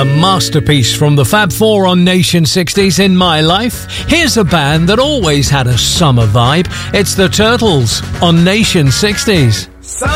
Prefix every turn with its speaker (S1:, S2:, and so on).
S1: A masterpiece from the Fab Four on Nation 60s. In My Life, here's a band that always had a summer vibe. It's the Turtles on Nation 60s.